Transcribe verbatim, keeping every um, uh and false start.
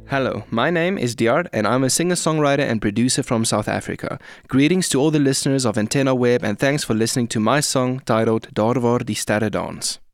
Hello, my name is Diard and I'm a singer-songwriter and producer from South Africa. Greetings to all the listeners of Antenna Web and thanks for listening to my song titled Daar waar die sterre dans.